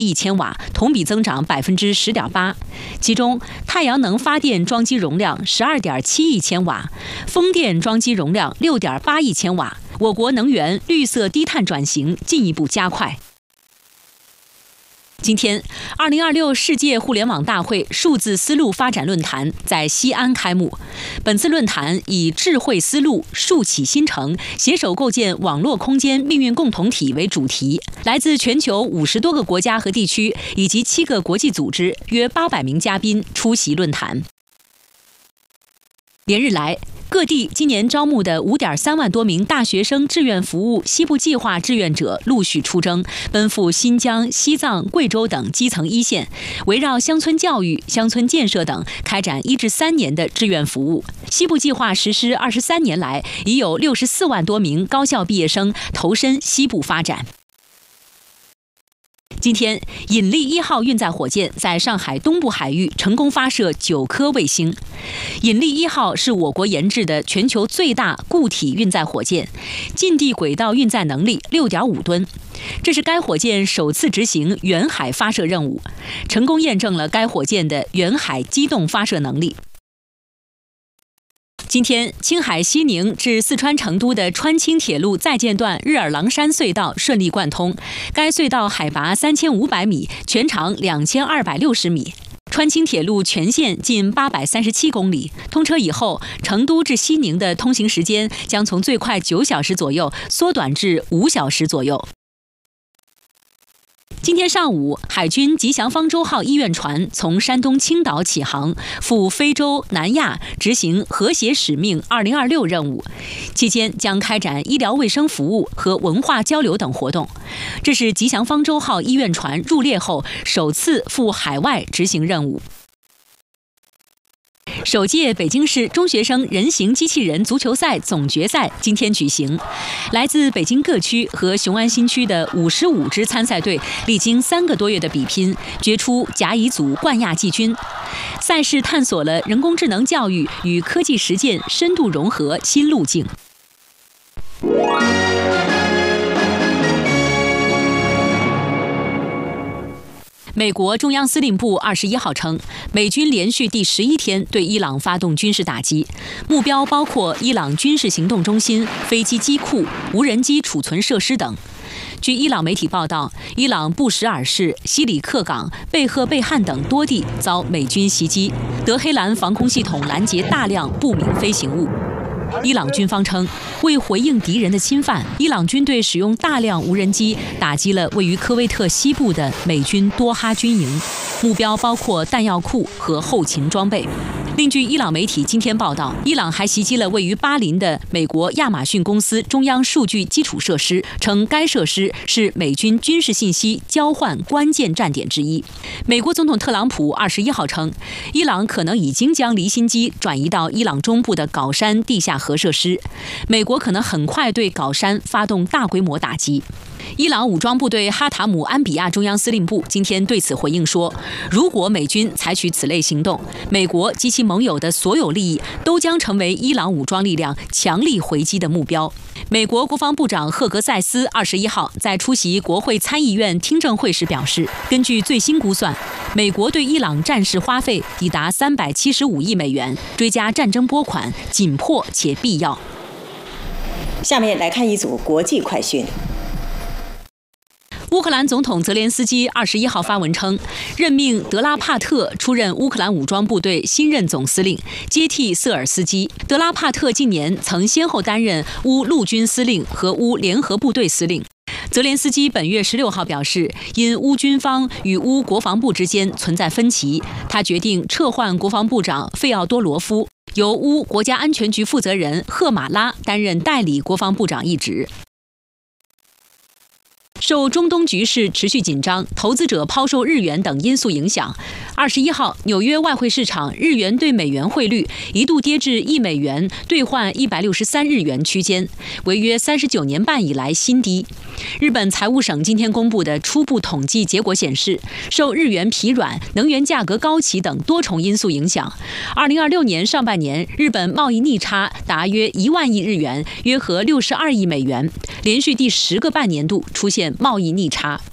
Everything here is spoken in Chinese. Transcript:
亿千瓦，同比增长10.8%。其中，太阳能发电装机容量12.7亿千瓦，风电装机容量6.8亿千瓦。我国能源绿色低碳转型进一步加快。今天，2026世界互联网大会数字丝路发展论坛在西安开幕。本次论坛以智慧丝路、数起新城，携手构建网络空间命运共同体为主题，来自全球50多个国家和地区以及7个国际组织，约800名嘉宾出席论坛。连日来，各地今年招募的5.3万多名大学生志愿服务西部计划志愿者陆续出征，奔赴新疆、西藏、贵州等基层一线，围绕乡村教育、乡村建设等开展1至3年的志愿服务。西部计划实施23年来，已有64万多名高校毕业生投身西部发展。今天，引力1号运载火箭在上海东部海域成功发射9颗卫星。引力1号是我国研制的全球最大固体运载火箭，近地轨道运载能力6.5吨。这是该火箭首次执行远海发射任务，成功验证了该火箭的远海机动发射能力。今天，青海西宁至四川成都的川青铁路在建段日尔郎山隧道顺利贯通。该隧道海拔3500米，全长2260米。川青铁路全线近837公里，通车以后，成都至西宁的通行时间将从最快9小时左右缩短至5小时左右。今天上午，海军吉祥方舟号医院船从山东青岛起航，赴非洲、南亚执行和谐使命2026任务，期间将开展医疗卫生服务和文化交流等活动。这是吉祥方舟号医院船入列后首次赴海外执行任务。首届北京市中学生人形机器人足球赛总决赛今天举行，来自北京各区和雄安新区的55支参赛队，历经3个多月的比拼，决出甲乙组冠亚季军。赛事探索了人工智能教育与科技实践深度融合新路径。美国中央司令部21号称，美军连续第11天对伊朗发动军事打击，目标包括伊朗军事行动中心、飞机机库、无人机储存设施等。据伊朗媒体报道，伊朗布什尔市、西里克港、贝赫贝汉等多地遭美军袭击，德黑兰防空系统拦截大量不明飞行物。伊朗军方称，为回应敌人的侵犯，伊朗军队使用大量无人机打击了位于科威特西部的美军多哈军营，目标包括弹药库和后勤装备。另据伊朗媒体今天报道，伊朗还袭击了位于巴林的美国亚马逊公司中央数据基础设施，称该设施是美军军事信息交换关键站点之一。美国总统特朗普21号称，伊朗可能已经将离心机转移到伊朗中部的皋山地下核设施，美国可能很快对皋山发动大规模打击。伊朗武装部队哈塔姆安比亚中央司令部今天对此回应说，如果美军采取此类行动，美国及其盟友的所有利益都将成为伊朗武装力量强力回击的目标。美国国防部长赫格塞斯21号在出席国会参议院听证会时表示，根据最新估算，美国对伊朗战事花费已达375亿美元，追加战争拨款紧迫且必要。 下面来看一组国际快讯。 乌克兰总统泽连斯基21号发文称，任命德拉帕特出任乌克兰武装部队新任总司令，接替瑟尔斯基。德拉帕特近年曾先后担任乌陆军司令和乌联合部队司令。泽连斯基本月16号表示，因乌军方与乌国防部之间存在分歧，他决定撤换国防部长费奥多罗夫，由乌国家安全局负责人赫马拉担任代理国防部长一职。受中东局势持续紧张、投资者抛售日元等因素影响，21号纽约外汇市场日元对美元汇率一度跌至1美元兑换163日元区间，为约39年半以来新低。日本财务省今天公布的初步统计结果显示，受日元疲软、能源价格高企等多重因素影响，2026年上半年日本贸易逆差达约1万亿日元，约合62亿美元，连续第10个半年度出现贸易逆差。